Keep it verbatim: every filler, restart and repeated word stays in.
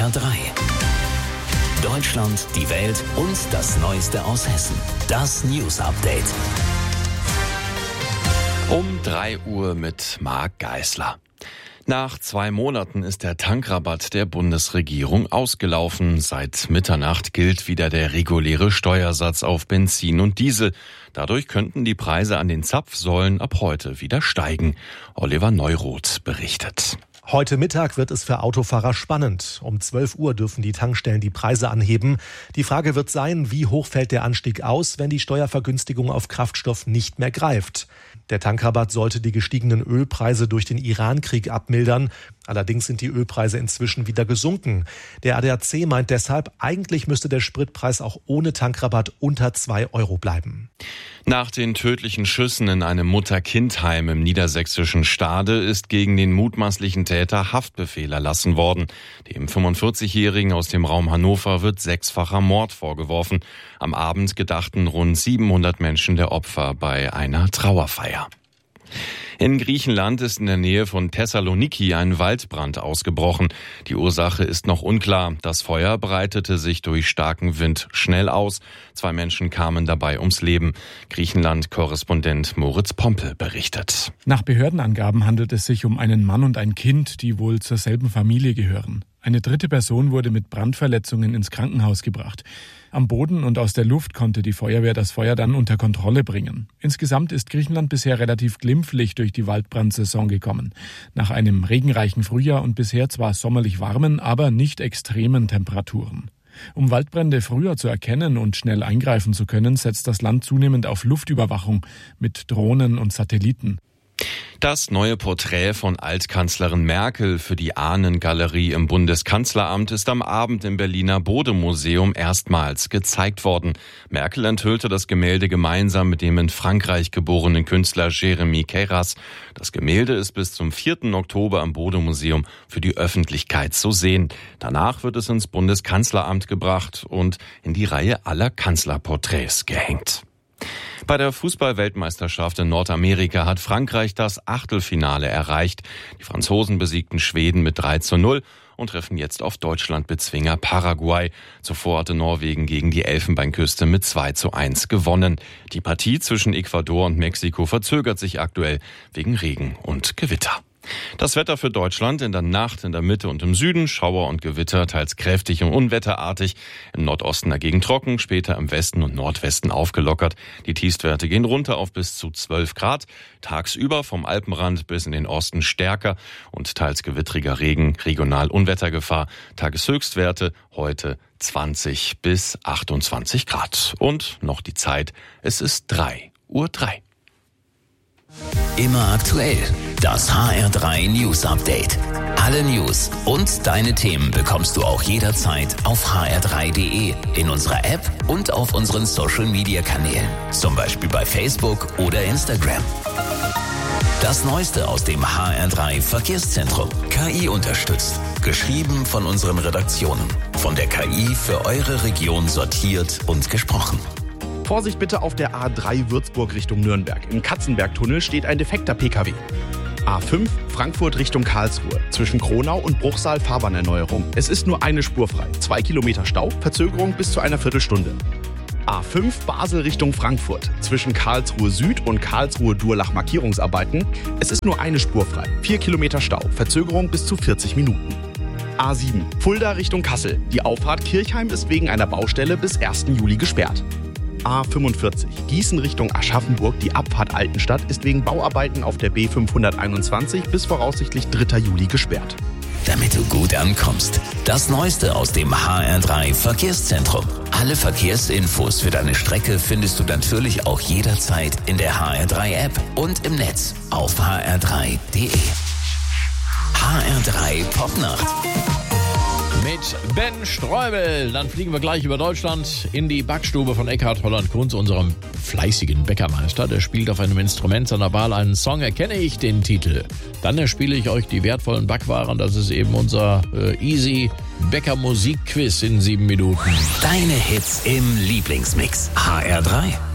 R drei. Deutschland, die Welt und das Neueste aus Hessen. Das News Update. Um drei Uhr mit Marc Geisler. Nach zwei Monaten ist der Tankrabatt der Bundesregierung ausgelaufen. Seit Mitternacht gilt wieder der reguläre Steuersatz auf Benzin und Diesel. Dadurch könnten die Preise an den Zapfsäulen ab heute wieder steigen. Oliver Neuroth berichtet. Heute Mittag wird es für Autofahrer spannend. Um zwölf Uhr dürfen die Tankstellen die Preise anheben. Die Frage wird sein, wie hoch fällt der Anstieg aus, wenn die Steuervergünstigung auf Kraftstoff nicht mehr greift. Der Tankrabatt sollte die gestiegenen Ölpreise durch den Iran-Krieg abmildern. Allerdings sind die Ölpreise inzwischen wieder gesunken. Der A D A C meint deshalb, eigentlich müsste der Spritpreis auch ohne Tankrabatt unter zwei Euro bleiben. Nach den tödlichen Schüssen in einem Mutter-Kind-Heim im niedersächsischen Stade ist gegen den mutmaßlichen Täter Haftbefehl erlassen worden. Dem fünfundvierzigjährigen aus dem Raum Hannover wird sechsfacher Mord vorgeworfen. Am Abend gedachten rund siebenhundert Menschen der Opfer bei einer Trauerfeier. In Griechenland ist in der Nähe von Thessaloniki ein Waldbrand ausgebrochen. Die Ursache ist noch unklar. Das Feuer breitete sich durch starken Wind schnell aus. Zwei Menschen kamen dabei ums Leben. Griechenland-Korrespondent Moritz Pompel berichtet. Nach Behördenangaben handelt es sich um einen Mann und ein Kind, die wohl zur selben Familie gehören. Eine dritte Person wurde mit Brandverletzungen ins Krankenhaus gebracht. Am Boden und aus der Luft konnte die Feuerwehr das Feuer dann unter Kontrolle bringen. Insgesamt ist Griechenland bisher relativ glimpflich durch die Waldbrandsaison gekommen. Nach einem regenreichen Frühjahr und bisher zwar sommerlich warmen, aber nicht extremen Temperaturen. Um Waldbrände früher zu erkennen und schnell eingreifen zu können, setzt das Land zunehmend auf Luftüberwachung mit Drohnen und Satelliten. Das neue Porträt von Altkanzlerin Merkel für die Ahnengalerie im Bundeskanzleramt ist am Abend im Berliner Bode-Museum erstmals gezeigt worden. Merkel enthüllte das Gemälde gemeinsam mit dem in Frankreich geborenen Künstler Jérémy Queyras. Das Gemälde ist bis zum vierten Oktober im Bode-Museum für die Öffentlichkeit zu sehen. Danach wird es ins Bundeskanzleramt gebracht und in die Reihe aller Kanzlerporträts gehängt. Bei der Fußball-Weltmeisterschaft in Nordamerika hat Frankreich das Achtelfinale erreicht. Die Franzosen besiegten Schweden mit drei zu null und treffen jetzt auf Deutschland-Bezwinger Paraguay. Zuvor hatte Norwegen gegen die Elfenbeinküste mit zwei zu eins gewonnen. Die Partie zwischen Ecuador und Mexiko verzögert sich aktuell wegen Regen und Gewitter. Das Wetter für Deutschland: in der Nacht in der Mitte und im Süden Schauer und Gewitter, teils kräftig und unwetterartig. Im Nordosten dagegen trocken, später im Westen und Nordwesten aufgelockert. Die Tiefstwerte gehen runter auf bis zu zwölf Grad. Tagsüber vom Alpenrand bis in den Osten stärker und teils gewittriger Regen, regional Unwettergefahr. Tageshöchstwerte heute zwanzig bis achtundzwanzig Grad. Und noch die Zeit, es ist drei Uhr drei. Immer aktuell. Das H R drei News Update. Alle News und deine Themen bekommst du auch jederzeit auf h r drei punkt d e, in unserer App und auf unseren Social Media Kanälen. Zum Beispiel bei Facebook oder Instagram. Das Neueste aus dem H R drei Verkehrszentrum. K I unterstützt. Geschrieben von unseren Redaktionen. Von der K I für eure Region sortiert und gesprochen. Vorsicht bitte auf der A drei Würzburg Richtung Nürnberg. Im Katzenbergtunnel steht ein defekter P K W. A fünf Frankfurt Richtung Karlsruhe. Zwischen Kronau und Bruchsal Fahrbahnerneuerung. Es ist nur eine Spur frei. Zwei Kilometer Stau, Verzögerung bis zu einer Viertelstunde. A fünf Basel Richtung Frankfurt. Zwischen Karlsruhe Süd und Karlsruhe Durlach Markierungsarbeiten. Es ist nur eine Spur frei. Vier Kilometer Stau, Verzögerung bis zu vierzig Minuten. A sieben Fulda Richtung Kassel. Die Auffahrt Kirchheim ist wegen einer Baustelle bis ersten Juli gesperrt. A fünfundvierzig Gießen Richtung Aschaffenburg. Die Abfahrt Altenstadt ist wegen Bauarbeiten auf der B fünfhunderteinundzwanzig bis voraussichtlich dritter Juli gesperrt. Damit du gut ankommst. Das Neueste aus dem H R drei Verkehrszentrum. Alle Verkehrsinfos für deine Strecke findest du natürlich auch jederzeit in der H R drei App und im Netz auf h r drei punkt d e. H R drei Popnacht. Mit Ben Streubel. Dann fliegen wir gleich über Deutschland in die Backstube von Eckhard Holland-Kunz, unserem fleißigen Bäckermeister. Der spielt auf einem Instrument seiner Wahl einen Song, erkenne ich den Titel. Dann erspiele ich euch die wertvollen Backwaren. Das ist eben unser äh, Easy Bäcker-Musik-Quiz in sieben Minuten. Deine Hits im Lieblingsmix. H R drei.